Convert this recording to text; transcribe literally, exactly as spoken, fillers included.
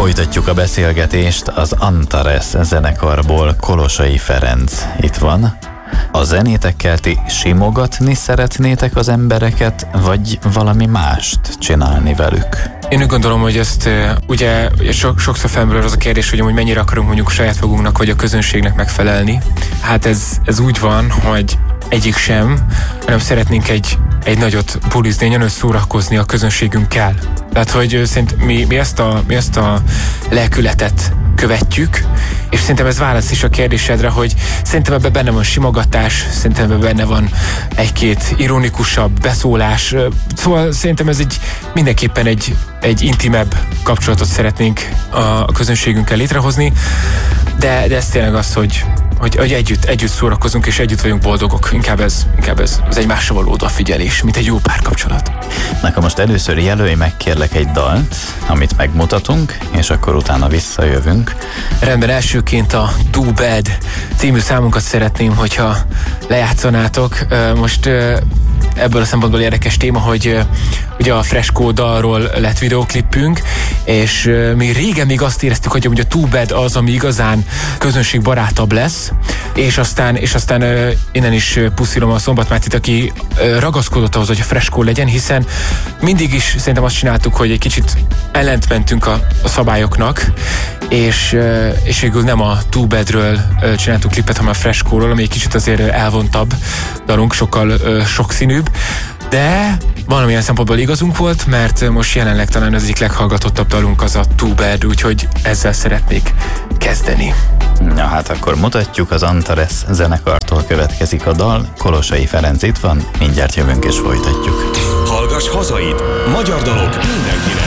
Folytatjuk a beszélgetést az Antares zenekarból. Kolosai Ferenc itt van. A zenétekkel ti simogatni szeretnétek az embereket, vagy valami mást csinálni velük? Én úgy gondolom, hogy ezt ugye so, sokszor felmerül az a kérdés, hogy hogy mennyire akarunk mondjuk saját magunknak vagy a közönségnek megfelelni. Hát ez, ez úgy van, hogy egyik sem, hanem szeretnénk egy, egy nagyot bulizni, nagyon szórakozni a közönségünkkel. Tehát, hogy szerint mi, mi, ezt a, mi ezt a lelkületet követjük, és szerintem ez válasz is a kérdésedre, hogy szerintem ebben benne van simogatás, szerintem ebben benne van egy-két ironikusabb beszólás, szóval szerintem ez egy mindenképpen egy, egy intimebb kapcsolatot szeretnénk a, a közönségünkkel létrehozni, de, de ez tényleg az, hogy Hogy, hogy együtt, együtt szórakozunk és együtt vagyunk boldogok. Inkább ez, inkább ez az egymásra való odafigyelés, mint egy jó párkapcsolat. Nekem most először jelölj meg kérlek egy dalt, amit megmutatunk, és akkor utána visszajövünk. Rendben, elsőként a Too Bad című számunkat szeretném, hogyha lejátszanátok. Most ebből a szempontból érdekes téma, hogy ugye a Freskó dalról lett videóklipünk, és mi régen még azt éreztük, hogy a Too Bad az, ami igazán közönségbarátabb lesz, és aztán, és aztán innen is puszilom a Szombat Mátit, aki ragaszkodott ahhoz, hogy a Freskó legyen, hiszen mindig is szerintem azt csináltuk, hogy egy kicsit ellent mentünk a, a szabályoknak, és, és végül nem a Too Badről csináltuk klipet, hanem a Freskóról, ami egy kicsit azért elvontabb dalunk, sokkal sokszínűbb, de valamilyen szempontból igazunk volt, mert most jelenleg talán az egyik leghallgatottabb dalunk az a Too Bad, úgyhogy ezzel szeretnék kezdeni. Na hát akkor mutatjuk, az Antares zenekartól következik a dal. Kolosai Ferenc itt van, mindjárt jövünk és folytatjuk. Hallgass hazait! Magyar dalok mindenkinek!